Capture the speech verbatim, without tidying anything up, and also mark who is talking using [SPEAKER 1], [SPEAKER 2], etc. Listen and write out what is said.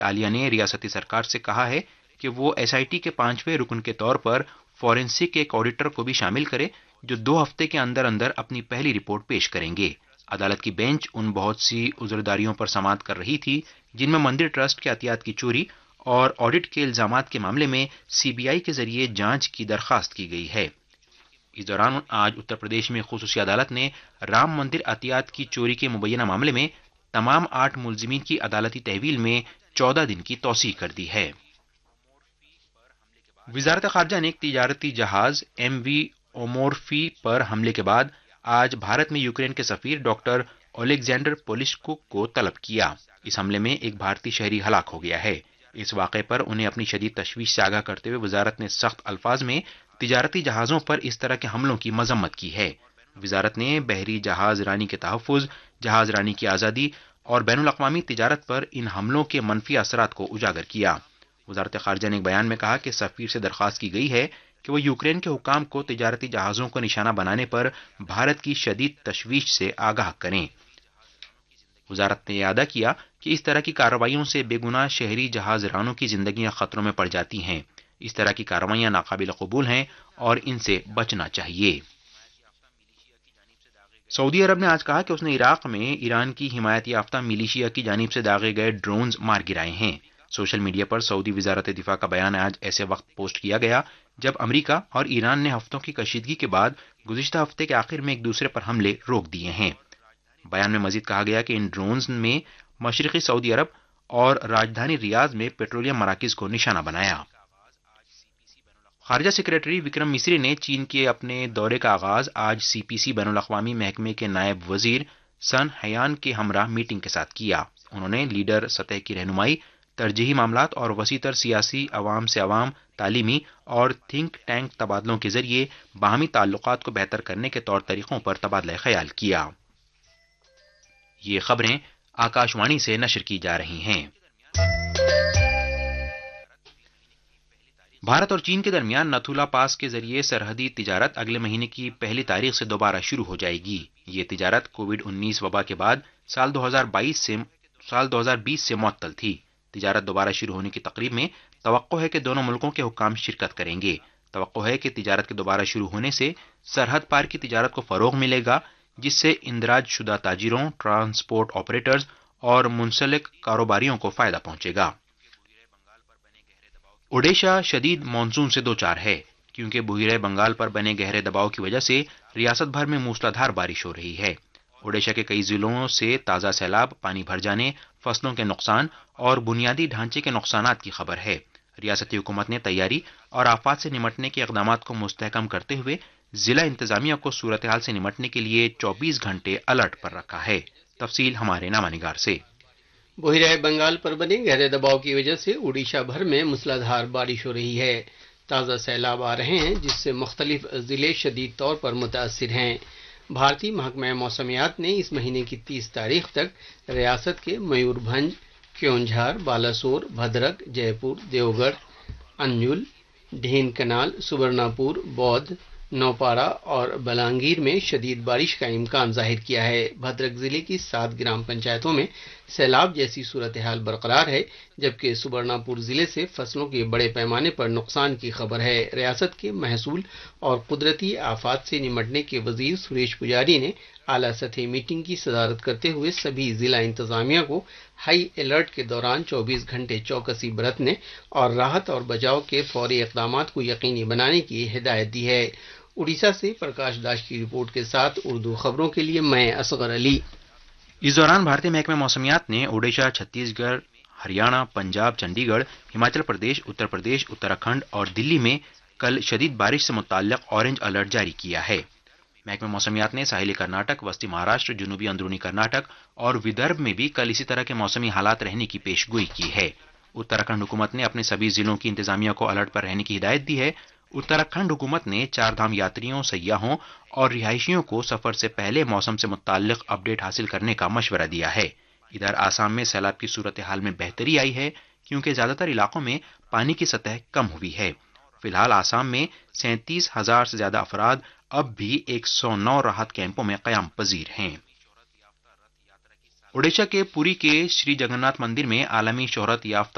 [SPEAKER 1] عالیہ نے ریاستی سرکار سے کہا ہے کہ وہ ایس آئی ٹی کے پانچویں رکن کے طور پر فورینسک ایک آڈیٹر کو بھی شامل کرے جو دو ہفتے کے اندر اندر اپنی پہلی رپورٹ پیش کریں گے۔ عدالت کی بینچ ان بہت سی عذرداریوں پر سماعت کر رہی تھی جن میں مندر ٹرسٹ کے عطیات کی چوری اور آڈٹ کے الزامات کے معاملے میں سی بی آئی کے ذریعے جانچ کی درخواست کی گئی ہے۔ اس دوران آج اتر پردیش میں خصوصی عدالت نے رام مندر عطیات کی چوری کے مبینہ معاملے میں تمام آٹھ ملزمین کی عدالتی تحویل میں چودہ دن کی توسیع کر دی ہے۔ وزارت خارجہ نے ایک تجارتی جہاز ایم وی اومورفی پر حملے کے بعد آج بھارت میں یوکرین کے سفیر ڈاکٹر اولیگزینڈر پولشکوک کو طلب کیا۔ اس حملے میں ایک بھارتی شہری ہلاک ہو گیا ہے۔ اس واقعے پر انہیں اپنی شدید تشویش سے آگاہ کرتے ہوئے وزارت نے سخت الفاظ میں تجارتی جہازوں پر اس طرح کے حملوں کی مذمت کی ہے۔ وزارت نے بحری جہاز رانی کے تحفظ، جہاز رانی کی آزادی اور بین الاقوامی تجارت پر ان حملوں کے منفی اثرات کو اجاگر کیا۔ وزارت خارجہ نے ایک بیان میں کہا کہ سفیر سے درخواست کی گئی ہے کہ وہ یوکرین کے حکام کو تجارتی جہازوں کو نشانہ بنانے پر بھارت کی شدید تشویش سے آگاہ کریں۔ وزارت نے اعادہ کیا کہ اس طرح کی کارروائیوں سے بے گناہ شہری جہاز رانوں کی زندگیاں خطروں میں پڑ جاتی ہیں۔ اس طرح کی کارروائیاں ناقابل قبول ہیں اور ان سے بچنا چاہیے۔ سعودی عرب نے آج کہا کہ اس نے عراق میں ایران کی حمایت یافتہ ملیشیا کی جانب سے داغے گئے ڈرونز مار گرائے ہیں۔ سوشل میڈیا پر سعودی وزارت دفاع کا بیان آج ایسے وقت پوسٹ کیا گیا جب امریکہ اور ایران نے ہفتوں کی کشیدگی کے بعد گزشتہ ہفتے کے آخر میں ایک دوسرے پر حملے روک دیے ہیں۔ بیان میں مزید کہا گیا کہ ان ڈرونز میں مشرقی سعودی عرب اور راجدھانی ریاض میں پیٹرولیم مراکز کو نشانہ بنایا۔ خارجہ سیکریٹری وکرم مسری نے چین کے اپنے دورے کا آغاز آج سی پی سی بین الاقوامی محکمے کے نائب وزیر سن ہیان کے ہمراہ میٹنگ کے ساتھ کیا۔ انہوں نے لیڈر سطح کی رہنمائی، ترجیحی معاملات اور وسیع تر سیاسی، عوام سے عوام، تعلیمی اور تھنک ٹینک تبادلوں کے ذریعے باہمی تعلقات کو بہتر کرنے کے طور طریقوں پر تبادلہ خیال کیا۔ یہ خبریں آکاش وانی سے نشر کی جا رہی ہیں۔ بھارت اور چین کے درمیان نتھولا پاس کے ذریعے سرحدی تجارت اگلے مہینے کی پہلی تاریخ سے دوبارہ شروع ہو جائے گی۔ یہ تجارت کووڈ انیس وبا کے بعد سال دو ہزار بائیس سے سال دو ہزار بیس سے معطل تھی۔ تجارت دوبارہ شروع ہونے کی تقریب میں توقع ہے کہ دونوں ملکوں کے حکام شرکت کریں گے۔ توقع ہے کہ تجارت کے دوبارہ شروع ہونے سے سرحد پار کی تجارت کو فروغ ملے گا، جس سے اندراج شدہ تاجروں، ٹرانسپورٹ آپریٹرز اور منسلک کاروباریوں کو فائدہ پہنچے گا۔ اوڈیشہ شدید مانسون سے دوچار ہے کیونکہ بحیرہ بنگال پر بنے گہرے دباؤ کی وجہ سے ریاست بھر میں موسلادھار بارش ہو رہی ہے۔ اوڈیشہ کے کئی ضلعوں سے تازہ سیلاب، پانی بھر جانے، فصلوں کے نقصان اور بنیادی ڈھانچے کے نقصانات کی خبر ہے۔ ریاستی حکومت نے تیاری اور آفات سے نمٹنے کے اقدامات کو مستحکم کرتے ہوئے ضلع انتظامیہ کو صورتحال سے نمٹنے کے لیے چوبیس گھنٹے الرٹ پر رکھا ہے۔ تفصیل ہمارے نامہ نگار سے۔
[SPEAKER 2] بحیرہ بنگال پر بنے گہرے دباؤ کی وجہ سے اڈیشہ بھر میں موسلادھار بارش ہو رہی ہے۔ تازہ سیلاب آ رہے ہیں جس سے مختلف ضلع شدید طور پر متاثر ہیں۔ بھارتی محکمہ موسمیات نے اس مہینے کی تیس تاریخ تک ریاست کے میور بھنج، کیونجھار، بالاسور، بھدرک، جے پور، دیوگڑھ، انجل، ڈھین کنال، سبرنا پور، بودھ، نوپارا اور بلانگیر میں شدید بارش کا امکان ظاہر کیا ہے۔ بھدرک ضلع کی سات گرام پنچایتوں میں سیلاب جیسی صورتحال برقرار ہے، جبکہ سبرنا پور ضلع سے فصلوں کے بڑے پیمانے پر نقصان کی خبر ہے۔ ریاست کے محصول اور قدرتی آفات سے نمٹنے کے وزیر سریش پجاری نے اعلیٰ سطحی میٹنگ کی صدارت کرتے ہوئے سبھی ضلع انتظامیہ کو ہائی الرٹ کے دوران چوبیس گھنٹے چوکسی برتنے اور راحت اور بچاؤ کے فوری اقدامات کو یقینی بنانے کی ہدایت دی ہے۔ اڑیسہ سے پرکاش داس کی رپورٹ کے ساتھ اردو خبروں کے لیے میں اصغر علی۔
[SPEAKER 1] اس دوران بھارتی محکمہ موسمیات نے اوڈیشہ، چھتیس گڑھ، ہریانہ، پنجاب، چنڈی گڑھ، ہماچل پردیش، اتر پردیش، اتراکھنڈ اور دلی میں کل شدید بارش سے متعلق اورنج الرٹ جاری کیا ہے۔ محکمہ موسمیات نے ساحلی کرناٹک، وسطی مہاراشٹر، جنوبی اندرونی کرناٹک اور ودربھ میں بھی کل اسی طرح کے موسمی حالات رہنے کی پیش گوئی کی ہے۔ اتراکھنڈ حکومت نے اپنے سبھی ضلعوں کی انتظامیہ کو الرٹ پر رہنے کی ہدایت دی ہے۔ اتراکھنڈ حکومت نے چار دھام یاتریوں، سیاحوں اور رہائشیوں کو سفر سے پہلے موسم سے متعلق اپ ڈیٹ حاصل کرنے کا مشورہ دیا ہے۔ ادھر آسام میں سیلاب کی صورتحال میں بہتری آئی ہے کیونکہ زیادہ تر علاقوں میں پانی کی سطح کم ہوئی ہے۔ فی الحال آسام میں سینتیس ہزار سے زیادہ افراد اب بھی ایک سو نو راحت کیمپوں میں قیام پذیر ہیں۔ اوڈیشہ کے پوری کے شری جگناتھ مندر میں عالمی شہرت یافتہ